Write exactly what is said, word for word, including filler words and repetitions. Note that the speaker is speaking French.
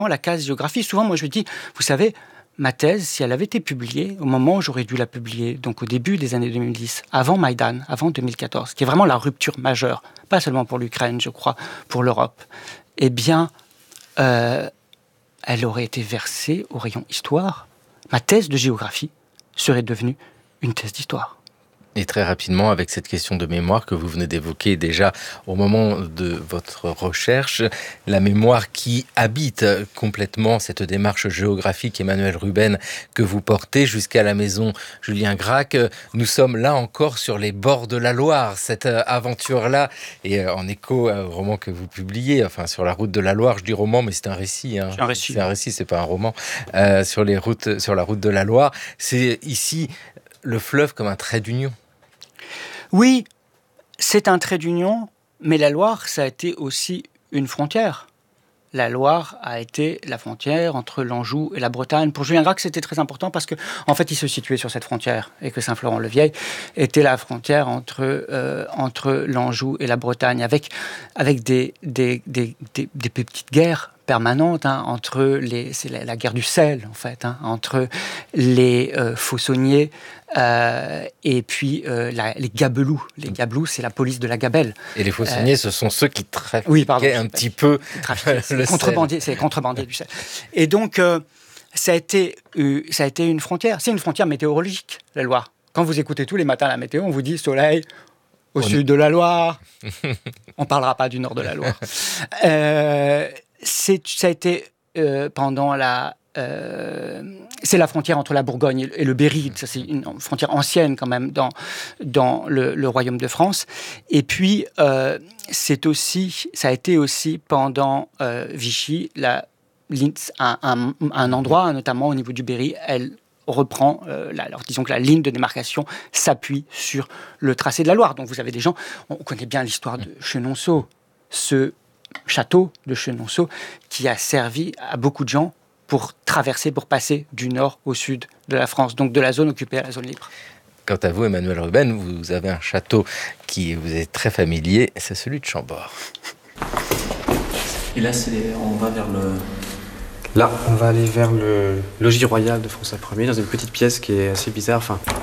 La case géographie, souvent, moi, je me dis, vous savez, ma thèse, si elle avait été publiée au moment où j'aurais dû la publier, donc au début des années deux mille dix, avant Maïdan, avant deux mille quatorze, qui est vraiment la rupture majeure, pas seulement pour l'Ukraine, je crois, pour l'Europe, eh bien, euh, elle aurait été versée au rayon histoire. Ma thèse de géographie serait devenue une thèse d'histoire. Et très rapidement, avec cette question de mémoire que vous venez d'évoquer déjà au moment de votre recherche, la mémoire qui habite complètement cette démarche géographique, Emmanuelle Ruben, que vous portez jusqu'à la maison Julien Gracq. Nous sommes là encore sur les bords de la Loire. Cette aventure-là est en écho au roman que vous publiez, enfin sur la route de la Loire. Je dis roman, mais c'est un récit. Hein. C'est un récit. C'est un récit, c'est pas un roman. Euh, sur les routes, sur la route de la Loire, c'est ici le fleuve comme un trait d'union. Oui, c'est un trait d'union, mais la Loire, ça a été aussi une frontière. La Loire a été la frontière entre l'Anjou et la Bretagne. Pour Julien Gracq, c'était très important parce que, en fait, il se situait sur cette frontière et que Saint-Florent-le-Vieil était la frontière entre, euh, entre l'Anjou et la Bretagne, avec, avec des, des, des, des, des petites guerres permanente hein, entre les, c'est la, la guerre du sel en fait, hein, entre les euh, fauçonniers euh, et puis euh, la, les gabelous. Les gabelous, c'est la police de la gabelle. Et les fauçonniers, euh, ce sont ceux qui trafiquaient oui, pardon, un petit peu c'est le contrebandier, c'est les contrebandiers du sel. Et donc, euh, ça a été, euh, ça a été une frontière. C'est une frontière météorologique, la Loire. Quand vous écoutez tous les matins la météo, on vous dit soleil au on sud est... de la Loire. On ne parlera pas du nord de la Loire. Euh, C'est, ça a été euh, pendant la... Euh, c'est la frontière entre la Bourgogne et le Berry. Ça, c'est une frontière ancienne quand même dans, dans le, le Royaume de France. Et puis, euh, c'est aussi, ça a été aussi pendant euh, Vichy, la, un, un, un endroit, notamment au niveau du Berry, elle reprend, euh, la, alors disons que la ligne de démarcation s'appuie sur le tracé de la Loire. Donc vous avez des gens, on connaît bien l'histoire de Chenonceau, ce château de Chenonceau qui a servi à beaucoup de gens pour traverser, pour passer du nord au sud de la France, donc de la zone occupée à la zone libre. Quant à vous, Emmanuelle Ruben, vous avez un château qui vous est très familier, c'est celui de Chambord. Et là, c'est les... on va vers le... Là, on va aller vers le logis royal de François Ier, dans une petite pièce qui est assez bizarre. Enfin,